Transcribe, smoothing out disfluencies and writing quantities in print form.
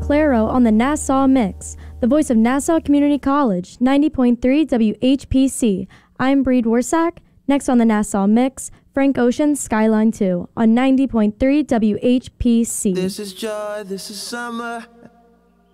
Claro on the Nassau Mix, the voice of Nassau Community College, 90.3 WHPC. I'm Breed Warsack. Next on the Nassau Mix, Frank Ocean's Skyline 2 on 90.3 WHPC. This is joy, this is summer.